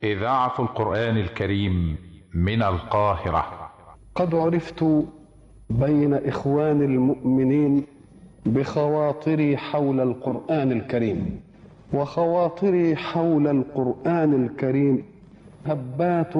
إذاعة القرآن الكريم من القاهرة. قد عرفت بين إخوان المؤمنين بخواطري حول القرآن الكريم، وخواطري حول القرآن الكريم هبات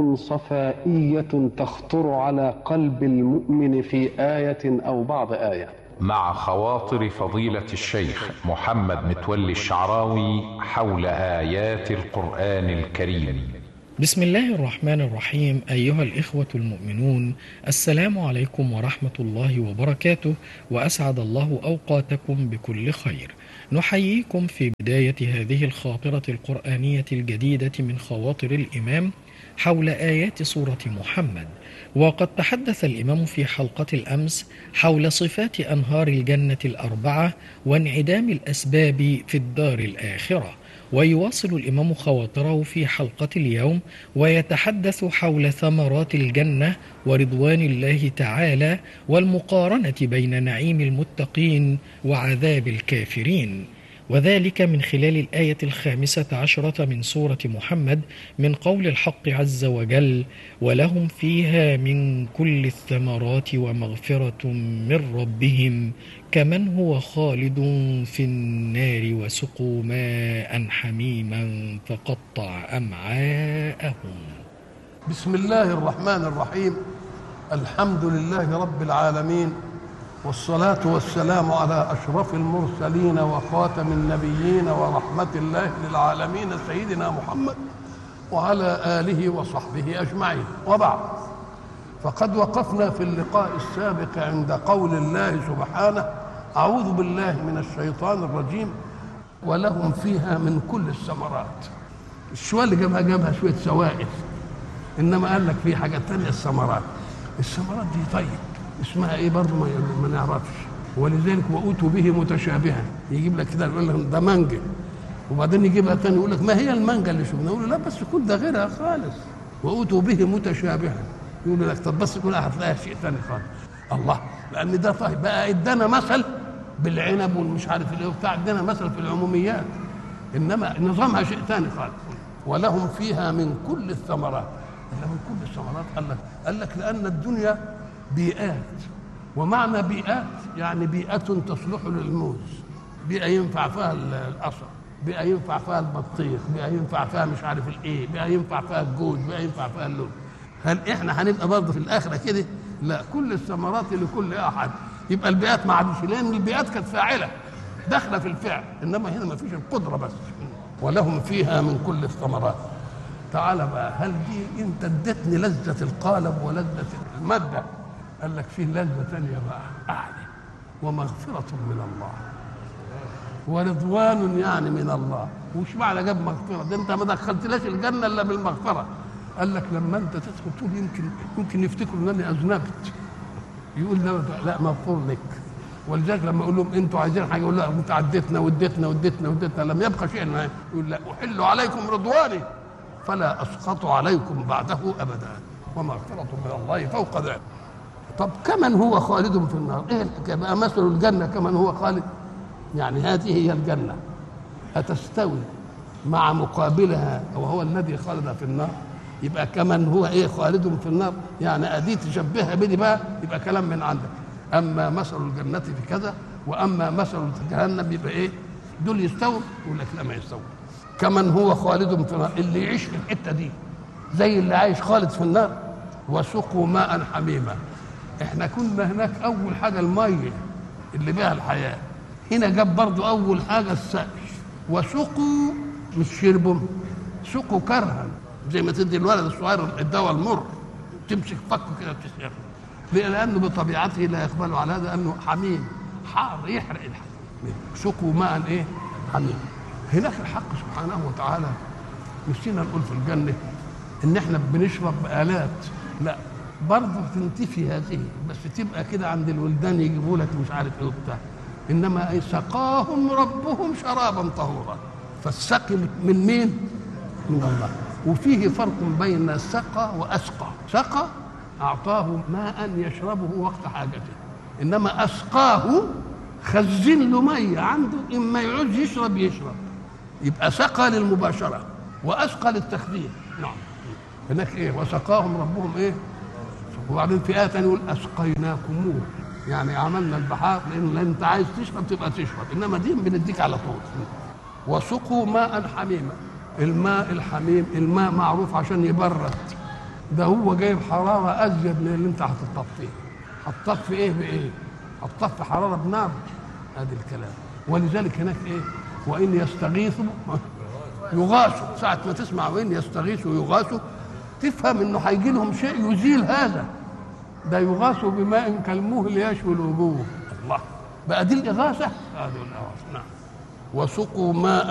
صفائية تخطر على قلب المؤمن في آية أو بعض آية. مع خواطر فضيلة الشيخ محمد متولي الشعراوي حول آيات القرآن الكريم. بسم الله الرحمن الرحيم. أيها الإخوة المؤمنون، السلام عليكم ورحمة الله وبركاته، وأسعد الله أوقاتكم بكل خير. نحييكم في بداية هذه الخاطرة القرآنية الجديدة من خواطر الإمام حول آيات سورة محمد. وقد تحدث الإمام في حلقة الأمس حول صفات أنهار الجنة الأربعة وانعدام الأسباب في الدار الآخرة، ويواصل الإمام خواطره في حلقة اليوم ويتحدث حول ثمرات الجنة ورضوان الله تعالى والمقارنة بين نعيم المتقين وعذاب الكافرين، وذلك من خلال الآية 15 من سورة محمد من قول الحق عز وجل: ولهم فيها من كل الثمرات ومغفرة من ربهم كمن هو خالد في النار وسقوا ماء حميما فقطع أمعاءهم. بسم الله الرحمن الرحيم. الحمد لله رب العالمين، والصلاة والسلام على أشرف المرسلين وخاتم النبيين ورحمة الله للعالمين سيدنا محمد وعلى آله وصحبه أجمعين، وبعد. فقد وقفنا في اللقاء السابق عند قول الله سبحانه: أعوذ بالله من الشيطان الرجيم، ولهم فيها من كل الثمرات. الشوال اللي جابها شوية سوائل، إنما قال لك في حاجة تانية. الثمرات دي طيب اسمها ايه برضه ما نعرفش، ولذلك وأوتوا به متشابها. يجيب لك كده يقول لك ده مانجا، وبعدين يجيبها تاني يقول لك ما هي المانجا اللي شفناها، يقول له لا بس كل ده غيرها خالص. وأوتوا به متشابها، يقول لك طب بس كلها هتلاقيها شيء ثاني خالص. الله، لان ده طيب بقى ادانا مثل بالعنب والمش عارف ايه وبتاع، ادانا مثل في العموميات، انما نظامها شيء ثاني خالص. ولهم فيها من كل الثمرات. من كل الثمرات قال لك لان الدنيا بيئات، ومعنى بيئات يعني بيئة تصلح للموز، بيئة ينفع فيها القصب، بيئة ينفع فيها البطيخ، بيئة ينفع فيها مش عارف الايه، بيئة ينفع فيها الجوز، بيئة ينفع فيها اللون. هل احنا هنبقى برضه في الاخره كده؟ لا، كل الثمرات لكل احد. يبقى البيئات ما عادش، لان البيئات كانت فاعله داخله في الفعل، انما هنا ما فيش القدره بس. ولهم فيها من كل الثمرات. تعال بقى، هل دي انت اديتني لذه القالب ولذه الماده؟ قال لك فيه لذه ثانيه بقى اعلى، ومغفره من الله ورضوان يعني من الله. وش معنى جاب مغفره؟ ده انت ما دخلتلاش الجنه الا بالمغفره. قال لك لما انت تدخل تقول يمكن يفتكروا انني اذنبت، يقول لا مغفور لك. ولذلك لما اقول لهم انتوا عايزين حاجه، يقول لا انت عديتنا وديتنا لم يبقى شيء معايا. يقول لا، احل عليكم رضواني فلا اسقط عليكم بعده ابدا ومغفره من الله فوق ذلك. طب كمن هو خالد في النار؟ ايه الحكايه بقى؟ مثل الجنه كمن هو خالد، يعني هذه هي الجنه، هتستوي مع مقابلها وهو الذي خالد في النار؟ يبقى كمن هو ايه خالد في النار، يعني ادي تشبهها بدي بقى، يبقى كلام من عندك. اما مثل الجنه في كذا واما مثل جهنم، يبقى ايه دول يستووا؟ يقول لك لا ما يستووا. كمن هو خالد في النار، اللي يعيش في الحته دي زي اللي عايش خالد في النار. وسقوا ماء حميما. احنا كنا هناك اول حاجه الميه اللي بها الحياه، هنا جاب برضو اول حاجه السقي. وسقوا مش شربوا، سقوا كرها، زي ما تدي الولد الصغير الدواء المر تمسك فكه كده وتسقيه، لانه بطبيعته لا يقبل على هذا، انه حميم حار يحرق الحميم. سقوا ماء ايه حميم. هناك الحق سبحانه وتعالى نسينا نقول في الجنه ان احنا بنشرب بآلات، لا برضه تنتفي هذه، بس تبقى كده عند الولدان يجيبوا لك مش عارف ايه وبتاع، انما سقاهم ربهم شرابا طهورا. فالسقي من مين؟ من الله. وفيه فرق بين سقى وأسقى. سقى أعطاه ماء يشربه وقت حاجته، إنما أسقاه خزن له مية عنده، إما يعوز يشرب. يبقى سقى للمباشرة، وأثقل التخدير. نعم. هناك ايه؟ وسقاهم ربهم ايه؟ وبعدين في آية تانية يقول أسقيناكموه، يعني عملنا البحار لأن أنت عايز تشرب تبقى تشرب، إنما دي بنديك على طول. وسقوا ماء حميما. الماء الحميم الماء معروف عشان يبرد، ده هو جايب حرارة أزيد من اللي أنت هتطفيه. هتطفي إيه بإيه؟ هتطفي حرارة بنار. هذا الكلام. ولذلك هناك إيه؟ وإن يستغيثوا يغاثوا. ساعة ما تسمع وإن يستغيثوا يغاثوا تفهم إنه هيجي لهم شيء يزيل هذا. ده يغاثوا بماء كالمهل يشوي الوجوه. الله بقى دي الإغاثة. هذه الإغاثة. نعم. وسقوا ماء